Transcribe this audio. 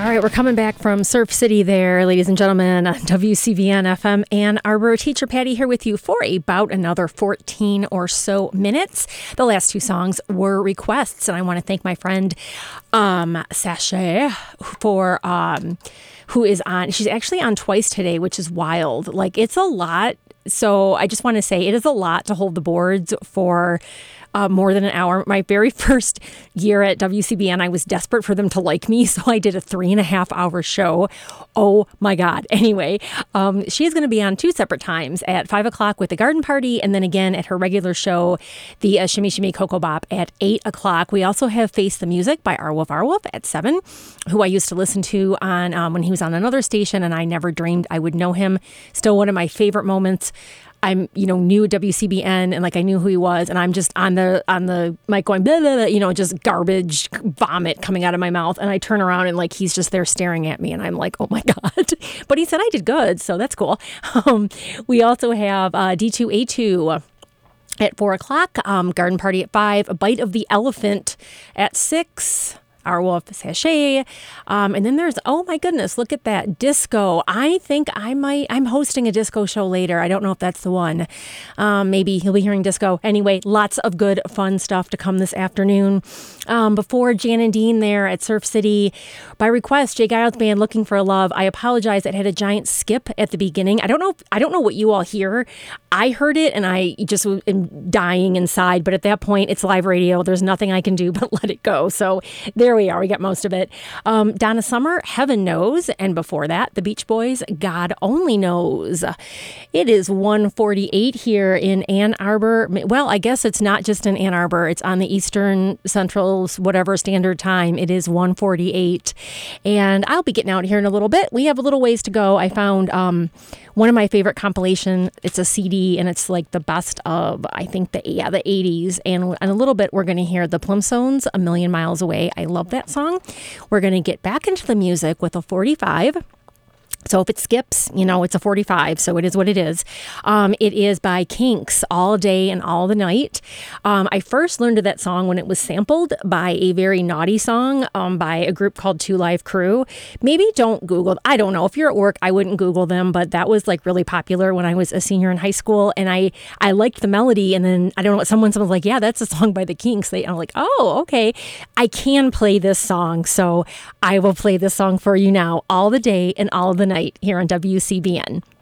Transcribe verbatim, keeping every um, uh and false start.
right, we're coming back from Surf City there, ladies and gentlemen. W C B N F M Ann Arbor. Teacher Patty here with you for about another fourteen or so minutes. The last two songs were requests, and I want to thank my friend um, Sashay for um, who is on. She's actually on twice today, which is wild. Like, it's a lot. So I just want to say it is a lot to hold the boards for Uh, more than an hour. My very first year at W C B N, I was desperate for them to like me, so I did a three and a half hour show. Oh my God. Anyway, um, she's going to be on two separate times at five o'clock with the garden party, and then again at her regular show, the uh, Shimmy Shimmy Cocoa Bop at eight o'clock. We also have Face the Music by Arwolf Arwolf at seven, who I used to listen to on um, when he was on another station, and I never dreamed I would know him. Still one of my favorite moments. I'm, you know, new at W C B N, and like I knew who he was, and I'm just on the on the mic going blah, blah, blah, you know, just garbage vomit coming out of my mouth, and I turn around and like he's just there staring at me, and I'm like, oh my God. But he said I did good, so that's cool. Um, we also have uh, D two A two at four o'clock, um, garden party at five, a bite of the elephant at six. Arwolf Sashay. Um, and then there's, oh my goodness, look at that, disco. I think I might, I'm hosting a disco show later. I don't know if that's the one. Um, maybe you'll be hearing disco. Anyway, lots of good, fun stuff to come this afternoon. Um, before Jan and Dean there at Surf City, by request, Jay Giles Band, Looking for a Love. I apologize. It had a giant skip at the beginning. I don't know. I don't know what you all hear. I heard it and I just am dying inside. But at that point, it's live radio. There's nothing I can do but let it go. So there we are. We got most of it. Um, Donna Summer, Heaven Knows. And before that, the Beach Boys, God Only Knows. It is one forty-eight here in Ann Arbor. Well, I guess it's not just in Ann Arbor. It's on the Eastern Central, whatever standard time. It is one forty-eight. And I'll be getting out here in a little bit. We have a little ways to go. I found um, one of my favorite compilation. It's a C D, and it's like the best of, I think, the yeah the eighties. And in a little bit, we're going to hear the Plimsons, A Million Miles Away. I love that song. We're going to get back into the music with a forty-five. So if it skips, you know, it's a forty-five, so it is what it is. Um, it is by Kinks, All Day and All the Night. Um, I first learned of that song when it was sampled by a very naughty song um, by a group called Two Live Crew. Maybe don't Google. I don't know. If you're at work, I wouldn't Google them, but that was like really popular when I was a senior in high school, and I, I liked the melody, and then, I don't know, someone, someone was like, yeah, that's a song by the Kinks. They, I'm like, oh, okay. I can play this song, so I will play this song for you now, All the Day and All the Night here on W C B N.